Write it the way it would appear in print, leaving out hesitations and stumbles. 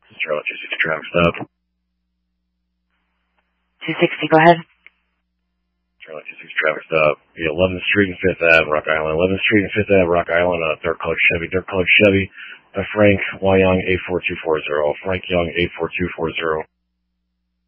Charlie 260 traffic stop. 260, go ahead. Charlie 260 traffic stop. 11th Street and 5th Ave, Rock Island. 11th Street and 5th Ave, Rock Island. Dark colored Chevy. Frank Y. Young 84240. Frank Young 84240.